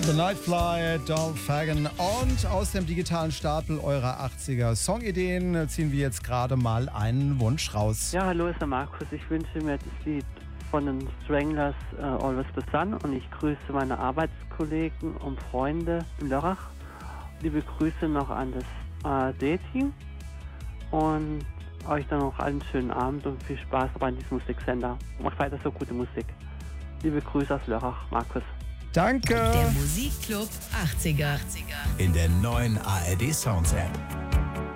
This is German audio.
The Nightfly, Dolph Fagan. Und aus dem digitalen Stapel eurer 80er Songideen ziehen wir jetzt gerade mal einen Wunsch raus. Ja, hallo, ist der Markus. Ich wünsche mir das Lied von den Stranglers, Always the Sun. Und ich grüße meine Arbeitskollegen und Freunde in Lörrach. Liebe Grüße noch an das ARD-Team. Und euch dann noch einen schönen Abend und viel Spaß bei diesem Musiksender. Macht weiter so gute Musik. Liebe Grüße aus Lörrach, Markus. Danke. Der Musikclub 80er. In der neuen ARD Sounds App.